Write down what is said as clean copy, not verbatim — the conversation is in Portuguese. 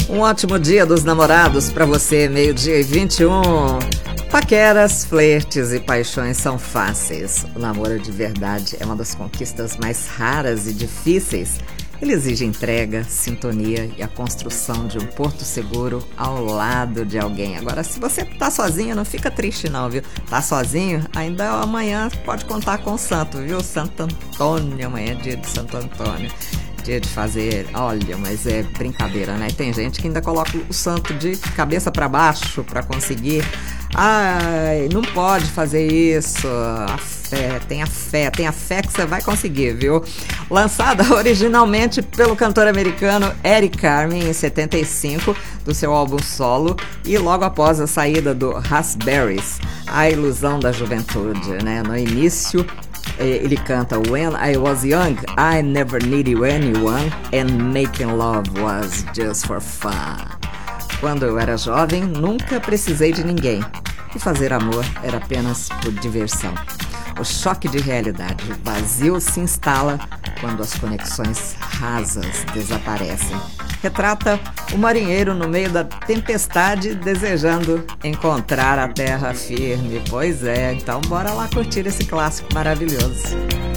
Um ótimo dia dos namorados para você, 12:21. Paqueras, flertes e paixões são fáceis. O namoro de verdade é uma das conquistas mais raras e difíceis. Ele exige entrega, sintonia e a construção de um porto seguro ao lado de alguém. Agora, se você tá sozinho, não fica triste não, viu? Tá sozinho? Ainda amanhã pode contar com o santo, viu? Santo Antônio, amanhã é dia de Santo Antônio. Dia de fazer, olha, mas é brincadeira, né? Tem gente que ainda coloca o santo de cabeça para baixo para conseguir. Ai, não pode fazer isso. Tenha fé que você vai conseguir, viu? Lançada originalmente pelo cantor americano Eric Carmen em 75, do seu álbum solo, e logo após a saída do Raspberries, a ilusão da juventude, né? No início, ele canta When I was young, I never needed anyone and making love was just for fun. Quando eu era jovem, nunca precisei de ninguém e fazer amor era apenas por diversão. O choque de realidade, o vazio se instala quando as conexões rasas desaparecem. Retrata o marinheiro no meio da tempestade desejando encontrar a terra firme. Pois é, então bora lá curtir esse clássico maravilhoso.